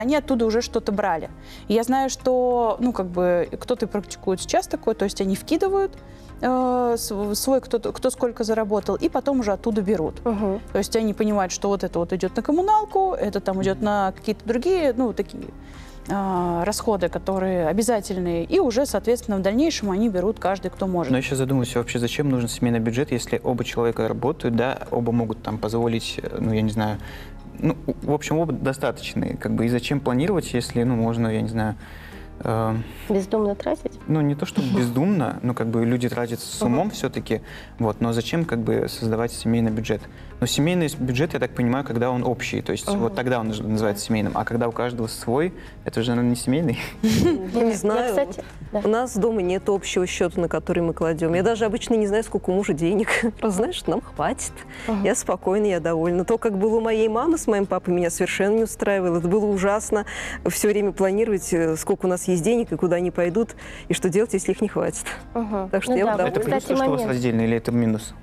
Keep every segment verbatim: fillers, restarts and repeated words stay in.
они оттуда уже что-то брали. И я знаю, что, ну, как бы, кто-то практикует сейчас такое, то есть они вкидывают э, свой, кто, кто сколько заработал, и потом уже оттуда берут. Угу. То есть они понимают, что вот это вот идет на коммуналку, это там идет на какие-то другие, ну, такие э, расходы, которые обязательные, и уже, соответственно, в дальнейшем они берут каждый, кто может. Но я сейчас задумываюсь, вообще зачем нужен семейный бюджет, если оба человека работают, да, оба могут там позволить, ну, я не знаю, ну, в общем, оба достаточные, как бы, и зачем планировать, если, ну, можно, я не знаю... Э, бездумно тратить? Ну, не то, что бездумно, но, как бы, люди тратят с умом uh-huh. все-таки, вот, но зачем, как бы, создавать семейный бюджет? Но семейный бюджет, я так понимаю, когда он общий, то есть uh-huh. вот тогда он называется семейным, а когда у каждого свой, это уже, наверное, не семейный. Я не знаю. У нас дома нет общего счета, на который мы кладем. Я даже обычно не знаю, сколько у мужа денег. Просто знаешь, что нам хватит. Я спокойна, я довольна. То, как было у моей мамы с моим папой, меня совершенно не устраивало. Это было ужасно. Все время планировать, сколько у нас есть денег и куда они пойдут, и что делать, если их не хватит. Так что я довольна. Это плюс, что у вас раздельно, или это минус?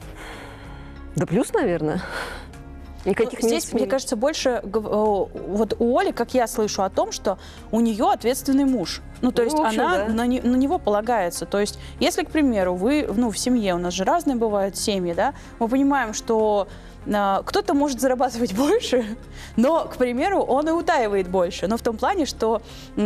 Да плюс, наверное. Никаких ну, здесь, мне кажется, больше вот у Оли, как я слышу о том, что у нее ответственный муж. Ну, то ну, есть общем, она да. на, не, на него полагается. То есть, если, к примеру, вы, ну, в семье, у нас же разные бывают семьи, да, мы понимаем, что э, кто-то может зарабатывать больше, но, к примеру, он и утаивает больше. Но в том плане, что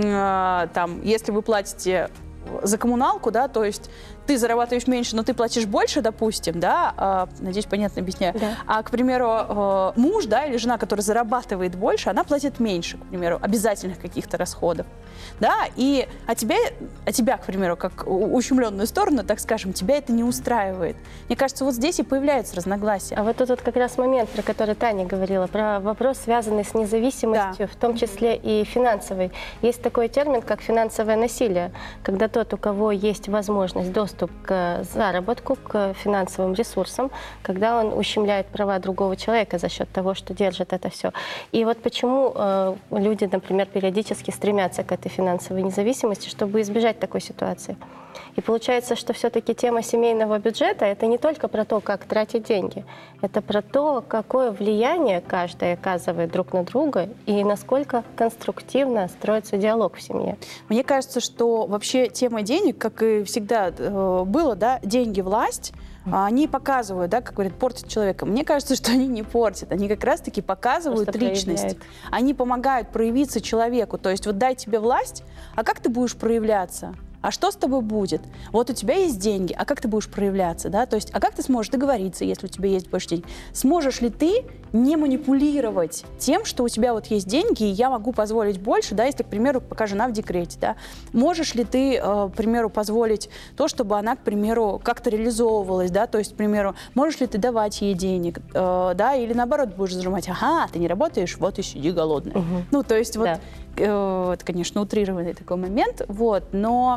э, там, если вы платите за коммуналку, да, то есть ты зарабатываешь меньше, но ты платишь больше, допустим, да, э, надеюсь, понятно объясняю, да. а, к примеру, э, муж, да, или жена, которая зарабатывает больше, она платит меньше, к примеру, обязательных каких-то расходов, да, и, а тебя, а тебя, к примеру, как ущемленную сторону, так скажем, тебя это не устраивает. Мне кажется, вот здесь и появляется разногласие. А вот тут вот как раз момент, про который Таня говорила, про вопрос, связанный с независимостью, да. в том числе и финансовой. Есть такой термин, как финансовое насилие, когда тот, у кого есть возможность, доступ к заработку, к финансовым ресурсам, когда он ущемляет права другого человека за счет того, что держит это все. И вот почему э, люди, например, периодически стремятся к этой финансовой независимости, чтобы избежать такой ситуации. И получается, что все-таки тема семейного бюджета – это не только про то, как тратить деньги, это про то, какое влияние каждый оказывает друг на друга и насколько конструктивно строится диалог в семье. Мне кажется, что вообще тема денег, как и всегда э, было, да, деньги – власть, они показывают, да, как говорят, портят человека. Мне кажется, что они не портят, они как раз-таки показывают Просто личность. Проявляет. Они помогают проявиться человеку. То есть вот дай тебе власть, а как ты будешь проявляться? А что с тобой будет? Вот у тебя есть деньги, а как ты будешь проявляться, да? То есть, а как ты сможешь договориться, если у тебя есть больше денег? Сможешь ли ты не манипулировать тем, что у тебя вот есть деньги, и я могу позволить больше, да, если, к примеру, пока жена в декрете, да? Можешь ли ты, э, к примеру, позволить то, чтобы она, к примеру, как-то реализовывалась, да? То есть, к примеру, можешь ли ты давать ей денег, э, да? Или наоборот будешь зажимать, ага, ты не работаешь, вот и сиди голодная. Угу. Ну, то есть, вот... Да. Это, конечно, утрированный такой момент, вот, но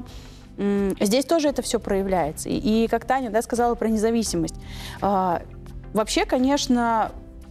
м, здесь тоже это все проявляется. И, и как Таня, да, сказала про независимость. А, вообще, конечно,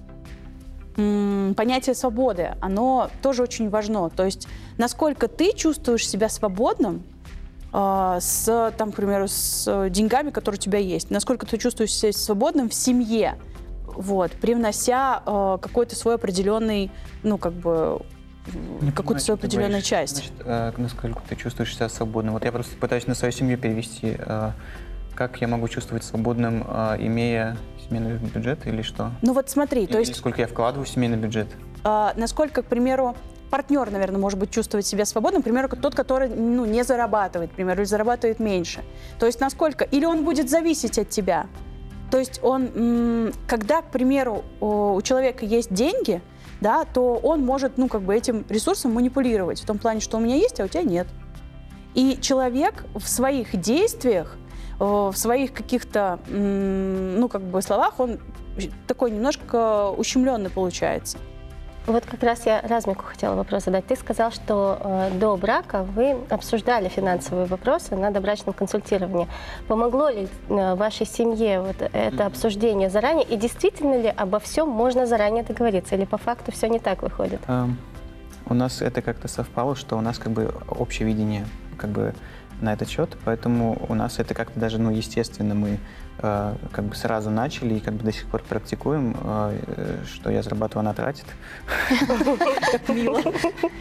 м, понятие свободы, оно тоже очень важно. То есть, насколько ты чувствуешь себя свободным а, с, там, к примеру, с деньгами, которые у тебя есть, насколько ты чувствуешь себя свободным в семье, вот, привнося а, какой-то свой определенный, ну, как бы, какую-то свою определенную говоришь, часть. Значит, э, насколько ты чувствуешь себя свободным? Вот я просто пытаюсь на свою семью перевести. Э, как я могу чувствовать свободным, э, имея семейный бюджет или что? Ну вот смотри, или, то есть... Или сколько я вкладываю в семейный бюджет? Э, насколько, к примеру, партнер, наверное, может быть чувствовать себя свободным, к примеру, тот, который, ну, не зарабатывает, к примеру, или зарабатывает меньше. То есть насколько... Или он будет зависеть от тебя. То есть он... Когда, к примеру, у человека есть деньги, да, то он может, ну, как бы этим ресурсом манипулировать в том плане, что у меня есть, а у тебя нет. И человек в своих действиях, в своих каких-то, ну, как бы словах, он такой немножко ущемленный получается. Вот как раз я Размику хотела вопрос задать. Ты сказал, что э, до брака вы обсуждали финансовые вопросы на добрачном консультировании. Помогло ли э, вашей семье вот это обсуждение заранее? И действительно ли обо всем можно заранее договориться? Или по факту все не так выходит? Um, у нас это как-то совпало, что у нас как бы общее видение как бы на этот счет, поэтому у нас это как-то даже, ну, естественно, мы э, как бы сразу начали и как бы до сих пор практикуем, э, что я зарабатываю, она тратит. Как мило.